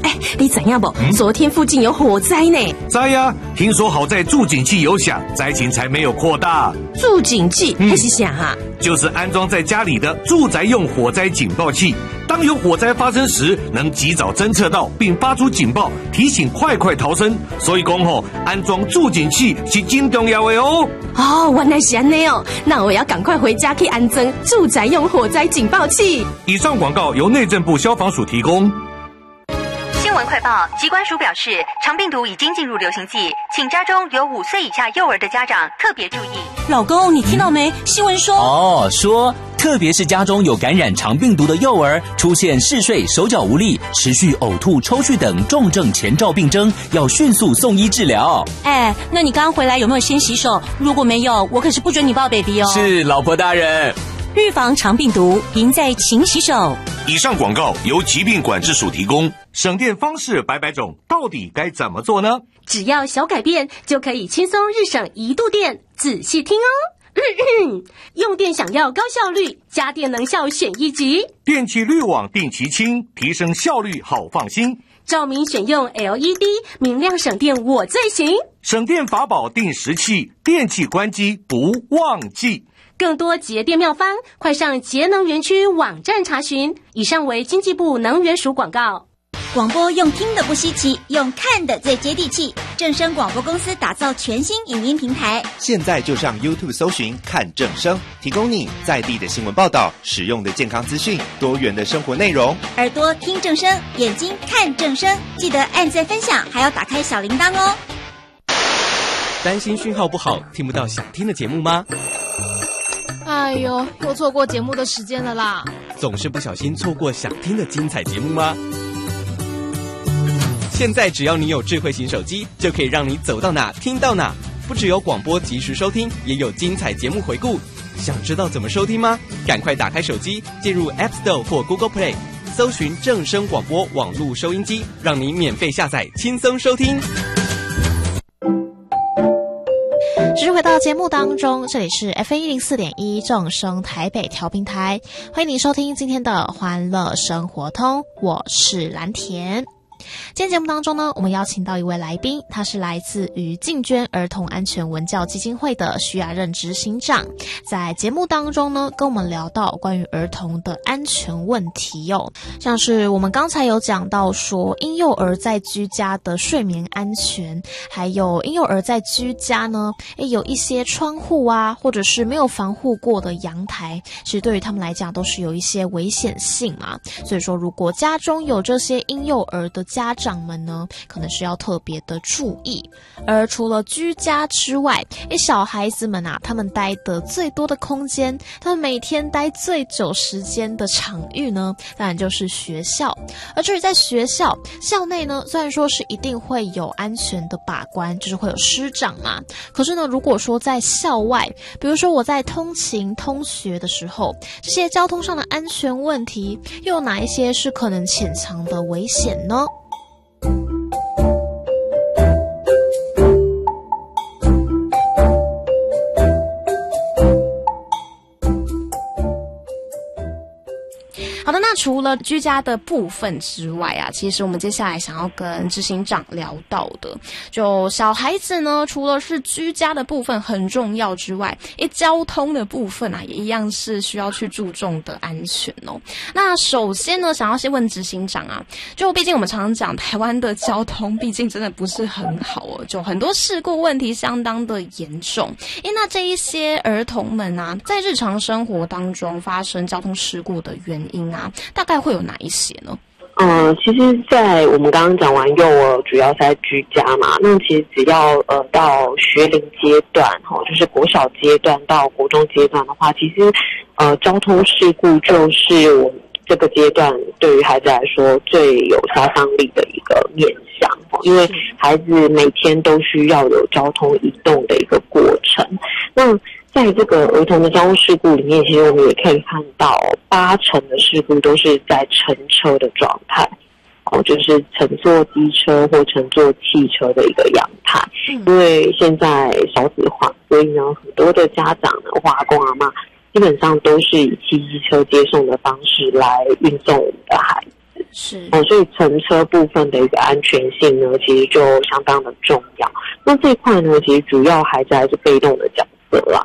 你知影不？昨天附近有火灾呢。 知呀，听说好在助警器有响，灾情才没有扩大。 助警器那是啥啊？ 就是安装在家里的住宅用火灾警报器，当有火灾发生时，能及早侦测到并发出警报，提醒快逃生。所以讲安装助警器是真重要的哦。 原来是这样哦，那我要赶快回家去安装住宅用火灾警报器。 以上广告由内政部消防署提供。 新闻快报，疾管署表示，肠病毒已经进入流行季，请家中有5岁以下幼儿的家长特别注意。 老公，你听到没？新闻说说特别是家中有感染肠病毒的幼儿，出现嗜睡、手脚无力、持续呕吐、抽搐等重症前兆病征，要迅速送医治疗。 那你刚刚回来有没有先洗手？如果没有，我可是不准你抱 baby 哦。 是，老婆大人。 预防肠病毒，赢在勤洗手。 以上广告由疾病管制署提供。省电方式百种，到底该怎么做呢？ 只要小改变，就可以轻松日省1度电。仔细听哦。用电想要高效率，家电能效选1级。 电器滤网定期清，提升效率好放心。 照明选用 LED， 明亮省电我最行。 省电法宝定时器，电器关机不忘记。 更多节电妙方，快上节能园区网站查询。以上为经济部能源署广告。 广播用听的不稀奇，用看的最接地气。正声广播公司打造全新影音平台， 现在就上 YouTube 搜寻看正声，提供你在地的新闻报道、实用的健康资讯、多元的生活内容。 耳朵听正声，眼睛看正声，记得按赞分享，还要打开小铃铛哦。 担心讯号不好，听不到想听的节目吗？ 哎呦，又错过节目的时间了啦！ 总是不小心错过想听的精彩节目吗？现在只要你有智慧型手机，就可以让你走到哪听到哪。不只有广播及时收听，也有精彩节目回顾。想知道怎么收听吗？赶快打开手机，进入 App Store 或 Google Play， 搜寻正声广播网络收音机，让你免费下载，轻松收听。 继续回到节目当中，这里是 FM104.1 正声台北调频台，欢迎你收听今天的欢乐生活通，我是蓝田。今天节目当中呢，我们邀请到一位来宾，他是来自于净捐儿童安全文教基金会的徐雅任执行长。在节目当中呢，跟我们聊到关于儿童的安全问题哦，像是我们刚才有讲到说，婴幼儿在居家的睡眠安全，还有婴幼儿在居家呢，有一些窗户啊，或者是没有防护过的阳台，其实对于他们来讲都是有一些危险性嘛。所以说，如果家中有这些婴幼儿的家长们呢，可能是要特别的注意。而除了居家之外，小孩子们啊，他们待的最多的空间，他们每天待最久时间的场域呢，当然就是学校。而至于在学校校内呢，虽然说是一定会有安全的把关，就是会有师长嘛，可是呢，如果说在校外，比如说我在通勤通学的时候，这些交通上的安全问题又有哪一些是可能潜藏的危险呢？好的，那除了居家的部分之外啊，其实我们接下来想要跟执行长聊到的，就小孩子呢，除了是居家的部分很重要之外，交通的部分啊，也一样是需要去注重的安全哦。那首先呢，想要先问执行长啊，就毕竟我们常常讲台湾的交通，毕竟真的不是很好哦，就很多事故问题相当的严重。那这一些儿童们啊，在日常生活当中发生交通事故的原因啊，大概会有哪一些呢？ 其实在我们刚刚讲完幼儿主要是在居家嘛，那其实只要到学龄阶段就是国小阶段到国中阶段的话，其实交通事故就是我们这个阶段对于孩子来说最有杀伤力的一个面向，因为孩子每天都需要有交通移动的一个过程。那在这个儿童的交通事故里面，其实我们也可以看到80%的事故都是在乘车的状态，就是乘坐机车或乘坐汽车的一个样态。因为现在少子化，所以呢，很多的家长呢，或阿公阿嬷，基本上都是以骑机车接送的方式来运送我们的孩子。 是所以乘车部分的一个安全性呢，其实就相当的重要。那这一块呢，其实主要孩子还是被动的角色啦，